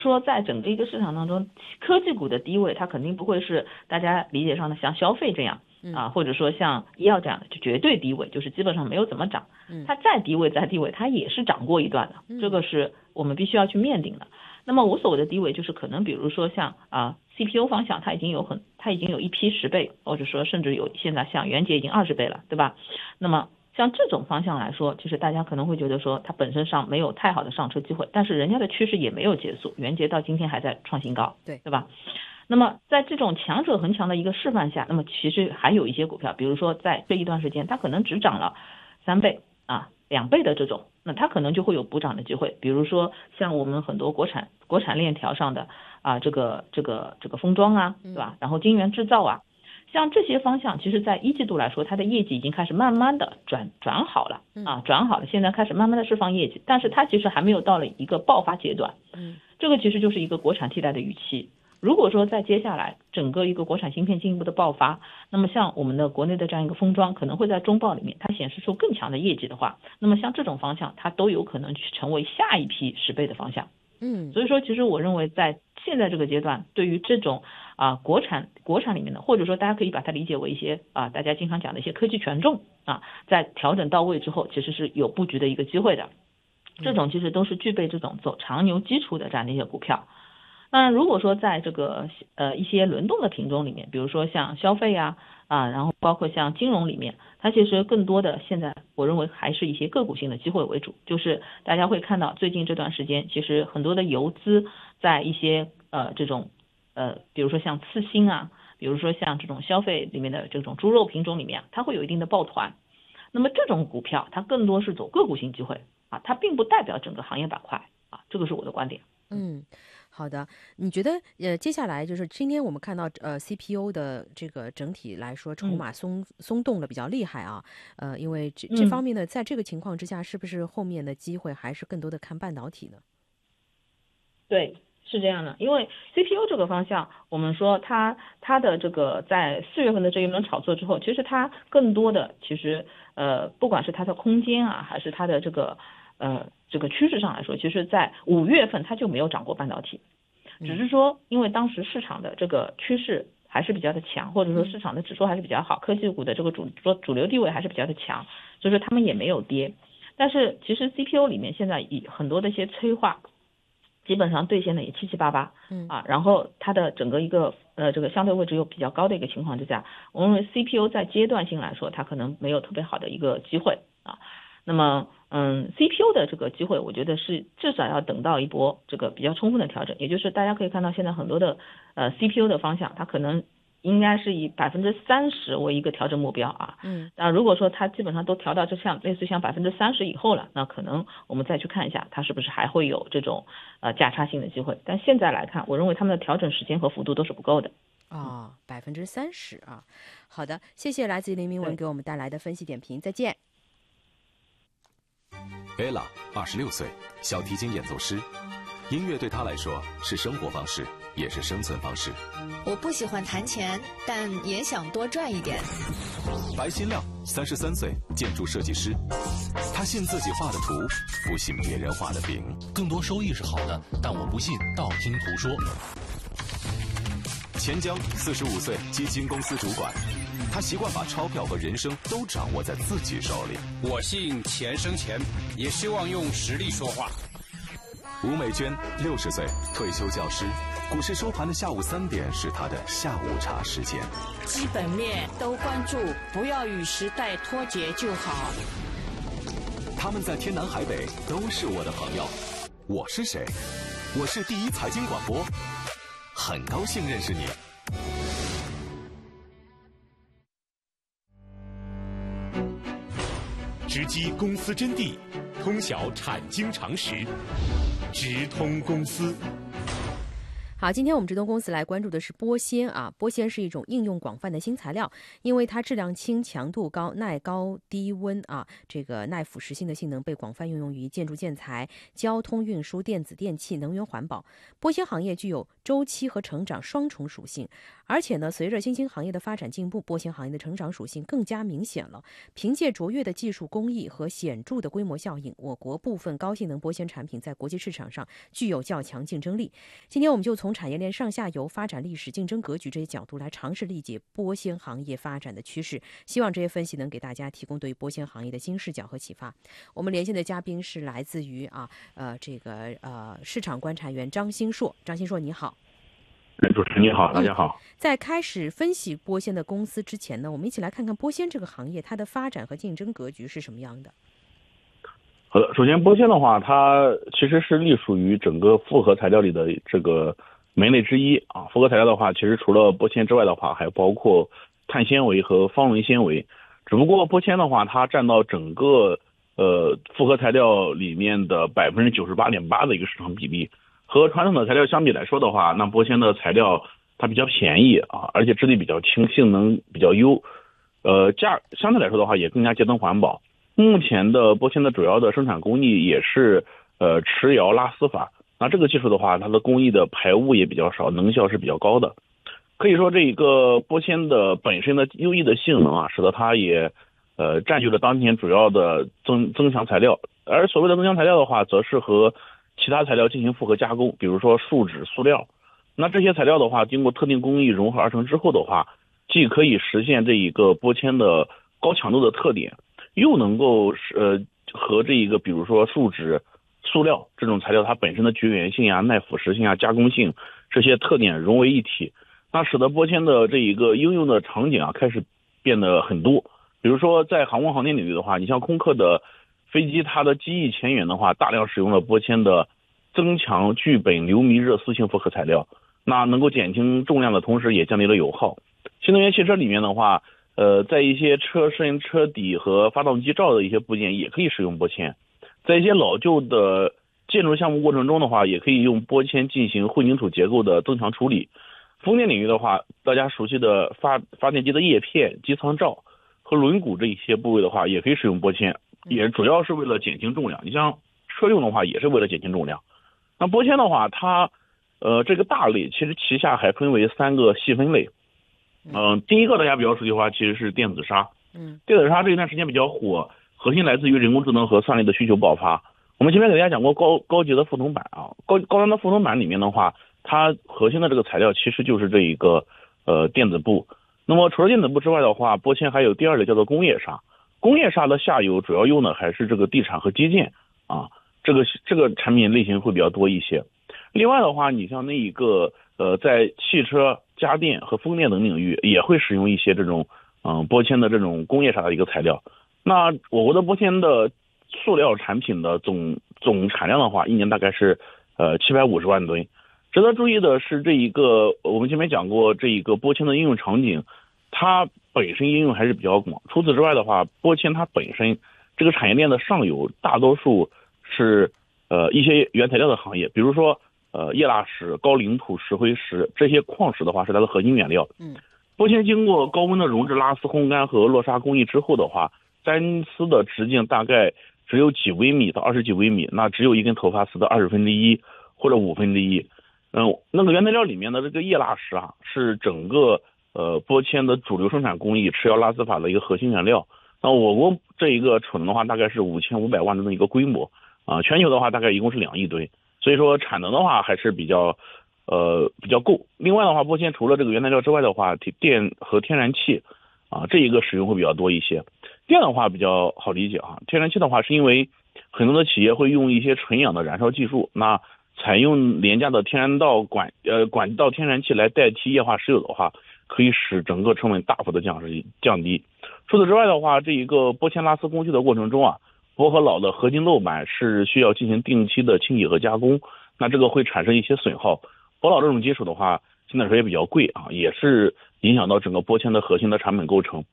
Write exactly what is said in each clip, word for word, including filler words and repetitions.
说在整个一个市场当中，科技股的低位，它肯定不会是大家理解上的像消费这样啊，或者说像医药这样的就绝对低位，就是基本上没有怎么涨。它再低位再低位，它也是涨过一段的，这个是我们必须要去面定的。那么我所谓的低位，就是可能比如说像啊 C P U 方向，它已经有很它已经有一批十倍，或者说甚至有现在像元杰已经二十倍了，对吧？那么像这种方向来说，就是大家可能会觉得说它本身上没有太好的上车机会，但是人家的趋势也没有结束，元杰到今天还在创新高， 对对吧？那么在这种强者恒强的一个示范下，那么其实还有一些股票，比如说在这一段时间它可能只涨了三倍啊两倍的这种，那它可能就会有补涨的机会，比如说像我们很多国产国产链条上的啊这个这个这个封装啊，对吧？然后晶圆制造啊，像这些方向，其实在一季度来说，它的业绩已经开始慢慢的转转好了啊，转好了，现在开始慢慢的释放业绩，但是它其实还没有到了一个爆发阶段，嗯，这个其实就是一个国产替代的预期。如果说在接下来整个一个国产芯片进一步的爆发，那么像我们的国内的这样一个封装可能会在中报里面它显示出更强的业绩的话，那么像这种方向它都有可能去成为下一批十倍的方向。嗯，所以说其实我认为在现在这个阶段，对于这种啊国产国产里面的，或者说大家可以把它理解为一些啊大家经常讲的一些科技权重啊，在调整到位之后，其实是有布局的一个机会的。这种其实都是具备这种走长牛基础的这样的一些股票。那如果说在这个呃一些轮动的品种里面，比如说像消费啊啊，然后包括像金融里面，它其实更多的现在我认为还是一些个股性的机会为主，就是大家会看到最近这段时间，其实很多的游资在一些呃这种呃比如说像次新啊，比如说像这种消费里面的这种猪肉品种里面，它会有一定的抱团。那么这种股票它更多是走个股性机会啊，它并不代表整个行业板块啊，这个是我的观点。 嗯。好的，你觉得呃，接下来就是今天我们看到呃 C P U 的这个整体来说筹码松、嗯、松动的比较厉害啊，呃，因为这这方面呢，在这个情况之下，是不是后面的机会还是更多的看半导体呢？ 对，是这样的，因为 C P U 这个方向，我们说它它的这个在四月份的这一轮炒作之后，其实它更多的其实呃，不管是它的空间啊，还是它的这个呃。这个趋势上来说，其实在五月份它就没有涨过半导体，只是说因为当时市场的这个趋势还是比较的强，或者说市场的指数还是比较好，科技股的这个主主流地位还是比较的强，所以说他们也没有跌。但是其实 C P U 里面现在以很多的一些催化，基本上兑现的也七七八八，嗯啊，然后它的整个一个呃这个相对位置又比较高的一个情况之下，我认为 C P U 在阶段性来说，它可能没有特别好的一个机会啊。那么，嗯 ，C P U 的这个机会，我觉得是至少要等到一波这个比较充分的调整，也就是大家可以看到现在很多的呃 C P U 的方向，它可能应该是以百分之三十为一个调整目标啊。嗯。那如果说它基本上都调到就像类似像百分之三十以后了，那可能我们再去看一下它是不是还会有这种呃价差性的机会。但现在来看，我认为他们的调整时间和幅度都是不够的。 啊，百分之三十啊。好的，谢谢来自于林明文给我们带来的分析点评，再见。 Ella 二十六岁，小提琴演奏师。音乐对她来说是生活方式，也是生存方式。 我不喜欢弹钱，但也想多赚一点。 白新亮三十三岁，建筑设计师。他信自己画的图，不信别人画的饼。 更多收益是好的，但我不信道听途说。 钱江四十五岁，基金公司主管。他习惯把钞票和人生都掌握在自己手里。 我信钱生钱，也希望用实力说话。 吴美娟六十岁，退休教师。股市收盘的下午三点是她的下午茶时间。 基本面都关注，不要与时代脱节就好。 他们在天南海北都是我的朋友。我是谁？我是第一财经广播，很高兴认识你。 直击公司真谛，通晓产经常识，直通公司。 好，今天我们直通公司来关注的是玻纤啊，玻纤是一种应用广泛的新材料，因为它质量轻、强度高、耐高低温啊，这个耐腐蚀性的性能被广泛应用于建筑建材、交通运输、电子电器、能源环保。玻纤行业具有周期和成长双重属性，而且呢，随着新兴行业的发展进步，玻纤行业的成长属性更加明显了。凭借卓越的技术工艺和显著的规模效应，我国部分高性能玻纤产品在国际市场上具有较强竞争力。今天我们就从产业链上下游、发展历史、竞争格局这些角度来尝试理解玻纤行业发展的趋势，希望这些分析能给大家提供对于玻纤行业的新视角和启发。我们连线的嘉宾是来自于啊呃这个呃市场观察员张新硕，张新硕你好。 主持人你好，大家好。 嗯、在开始分析玻纤的公司之前呢，我们一起来看看玻纤这个行业它的发展和竞争格局是什么样的。 好的，首先玻纤的话，它其实是隶属于整个复合材料里的这个门类之一啊。复合材料的话，其实除了玻纤之外的话，还包括碳纤维和方纶纤维。只不过玻纤的话，它占到整个呃复合材料里面的百分之九十八点八的一个市场比例。和传统的材料相比来说的话，那玻纤的材料它比较便宜啊，而且质地比较轻，性能比较优，呃价相对来说的话也更加节能环保。目前的玻纤的主要的生产工艺也是呃持窑拉丝法，那这个技术的话，它的工艺的排污也比较少，能效是比较高的。可以说这一个玻纤的本身的优异的性能啊，使得它也呃占据了当前主要的增增强材料。而所谓的增强材料的话，则是和其他材料进行复合加工，比如说树脂、塑料。那这些材料的话，经过特定工艺融合而成之后的话，既可以实现这一个玻纤的高强度的特点，又能够呃和这一个比如说树脂、塑料这种材料它本身的绝缘性啊、耐腐蚀性啊、加工性这些特点融为一体，那使得玻纤的这一个应用的场景啊开始变得很多。比如说在航空航天领域的话，你像空客的飞机，它的机翼前缘的话，大量使用了玻纤的增强聚苯硫醚热丝性复合材料，那能够减轻重量的同时也降低了油耗。新能源汽车里面的话，呃，在一些车身、车底和发动机罩的一些部件也可以使用玻纤。在一些老旧的建筑项目过程中的话，也可以用玻纤进行混凝土结构的增强处理。风电领域的话，大家熟悉的发发电机的叶片、机舱罩和轮毂这一些部位的话，也可以使用玻纤，也主要是为了减轻重量。你像车用的话，也是为了减轻重量。那玻纤的话，它呃这个大类其实旗下还分为三个细分类。嗯、呃，第一个大家比较熟悉的话，其实是电子纱。嗯，电子纱这一段时间比较火，核心来自于人工智能和算力的需求爆发。我们前面给大家讲过高高级的覆铜板啊，高高端的覆铜板里面的话，它核心的这个材料其实就是这一个呃电子布。那么除了电子布之外的话，玻纤还有第二类叫做工业纱。工业纱的下游主要用的还是这个地产和基建啊，这个这个产品类型会比较多一些。另外的话，你像那一个呃在汽车、家电和风电等领域也会使用一些这种嗯、呃、玻纤的这种工业纱的一个材料。那我国的玻纤的塑料产品的总总产量的话，一年大概是呃七百五十万吨。值得注意的是，这一个我们前面讲过，这一个玻纤的应用场景，它本身应用还是比较广。除此之外的话，玻纤它本身这个产业链的上游大多数是呃一些原材料的行业，比如说呃液蜡石、高岭土、石灰石这些矿石的话是它的核心原料。嗯，玻纤经过高温的熔制、拉丝、烘干和落砂工艺之后的话，单丝的直径大概只有几微米到二十几微米，那只有一根头发丝的二十分之一或者五分之一。嗯，那个原材料里面的这个液蜡石啊，是整个呃玻纤的主流生产工艺持窑拉丝法的一个核心原料。那我国这一个储能的话，大概是五千五百万吨的一个规模啊，全球的话大概一共是两亿吨，所以说产能的话还是比较呃比较够。另外的话，玻纤除了这个原材料之外的话，电和天然气啊这一个使用会比较多一些。电的话比较好理解啊，天然气的话是因为很多的企业会用一些纯氧的燃烧技术，那采用廉价的天然道管呃管道天然气来代替液化石油的话，可以使整个成本大幅的降低降低。除此之外的话，这一个玻纤拉丝工序的过程中啊，薄和老的合金漏板是需要进行定期的清洗和加工，那这个会产生一些损耗。薄老这种技术的话，现在说也比较贵啊，也是影响到整个玻纤的核心的产品构成。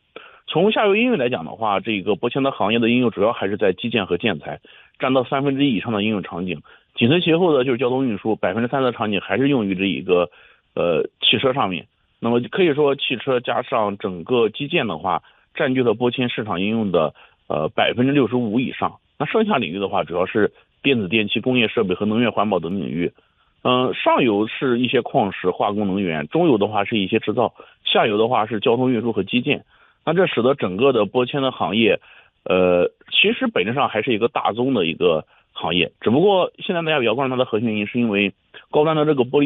从下游应用来讲的话，这个玻纤的行业的应用主要还是在基建和建材，占到三分之一以上的应用场景。紧随其后的就是交通运输，百分之三的场景还是用于这一个呃汽车上面。那么可以说，汽车加上整个基建的话，占据了玻纤市场应用的呃百分之六十五以上。那剩下领域的话，主要是电子电器、工业设备和能源环保等领域。嗯、呃，上游是一些矿石、化工、能源；中游的话是一些制造；下游的话是交通运输和基建。那这使得整个的玻纤的行业，呃，其实本质上还是一个大宗的一个行业，只不过现在大家比较关注它的核心原因，是因为高端的这个玻璃